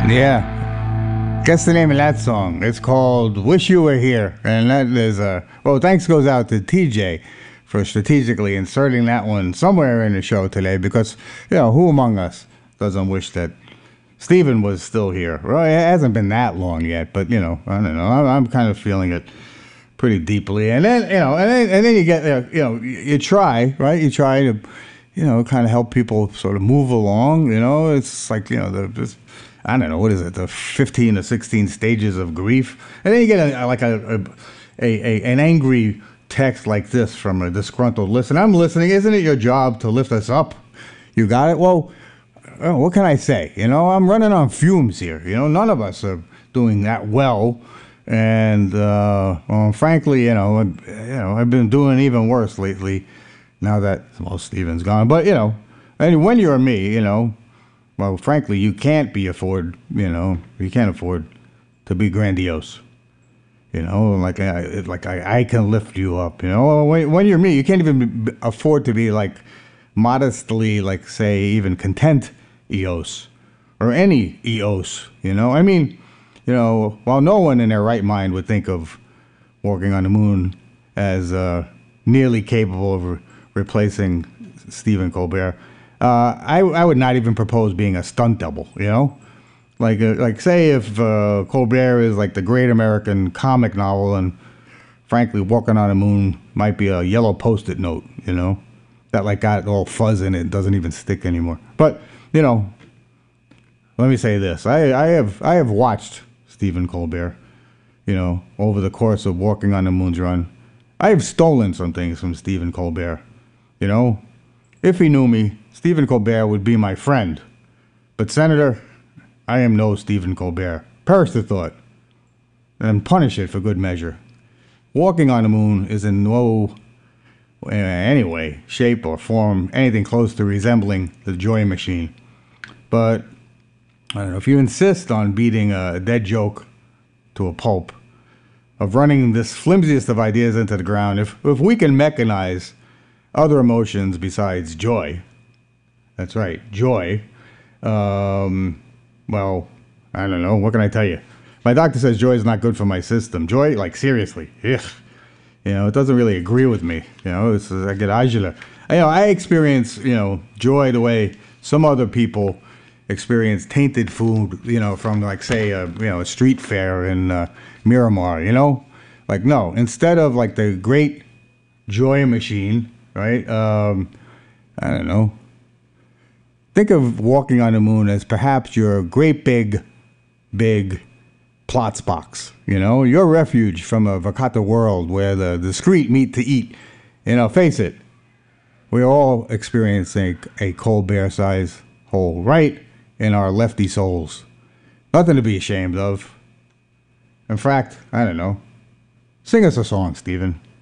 Yeah. Guess the name of that song. It's called Wish You Were Here. And that is, well, thanks goes out to TJ for strategically inserting that one somewhere in the show today because, who among us doesn't wish that Steven was still here? Well, it hasn't been that long yet, but, I don't know. I'm kind of feeling it pretty deeply. And then, and then you get, you try, right? You try to, kind of help people sort of move along, It's like, I don't know, what is it, the 15 or 16 stages of grief? And then you get an angry text like this from a disgruntled listener. I'm listening. Isn't it your job to lift us up? You got it? Well, what can I say? I'm running on fumes here. None of us are doing that well. And, frankly, I've been doing even worse lately now that, Steven's gone. But, and when you're me, well, frankly, you can't afford to be grandiose. I can lift you up. When you're me, you can't even afford to be like modestly, like say, even content EOS or any EOS. I mean, while no one in their right mind would think of walking on the moon as nearly capable of replacing Stephen Colbert. I would not even propose being a stunt double, Like say if Colbert is like the great American comic novel and frankly Walking on the Moon might be a yellow Post-it note, that like got all fuzz in it and doesn't even stick anymore. But, let me say this. I have watched Stephen Colbert, over the course of Walking on the Moon's run. I have stolen some things from Stephen Colbert, If he knew me, Stephen Colbert would be my friend. But, Senator, I am no Stephen Colbert. Perish the thought. And punish it for good measure. Walking on the Moon is in no any way, shape, or form anything close to resembling the Joy Machine. But, I don't know, if you insist on beating a dead joke to a pulp, of running this flimsiest of ideas into the ground, if we can mechanize other emotions besides joy, that's right, joy, well, I don't know, what can I tell you? My doctor says joy is not good for my system. Joy, like, seriously, ugh. It doesn't really agree with me. I get agita. I experience, joy the way some other people experience tainted food, from, like, say, a street fair in Miramar, Like, no, instead of, like, the great joy machine, right, I don't know. Think of Walking on the Moon as perhaps your great big plots box, your refuge from a Vakata world where the discreet meet to eat. Face it, we're all experiencing a Colbert-sized hole right in our lefty souls. Nothing to be ashamed of. In fact, I don't know. Sing us a song, Stephen.